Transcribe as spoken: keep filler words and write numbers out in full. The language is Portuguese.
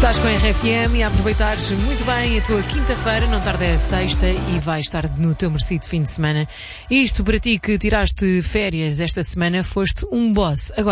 Estás com a R F M e a aproveitares muito bem a tua quinta-feira, não tarda é sexta e vais estar no teu merecido fim de semana. Isto para ti que tiraste férias esta semana, foste um boss. Agora